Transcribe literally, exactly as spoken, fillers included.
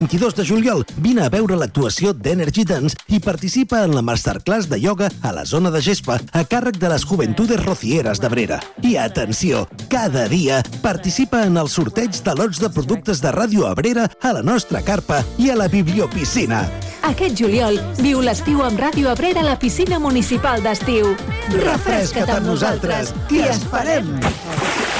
vint-i-dos de juliol, vine a veure l'actuació d'Energy Dance i participa en la masterclass de ioga a la zona de gespa a càrrec de les Juventudes Rocieres d'Abrera. I atenció, cada dia participa en el sorteig de lots de productes de Ràdio Abrera a la nostra carpa i a la bibliopiscina. Aquest juliol, viu l'estiu amb Ràdio Abrera a la piscina municipal d'estiu. Refresca't amb nosaltres, t'hi esperem!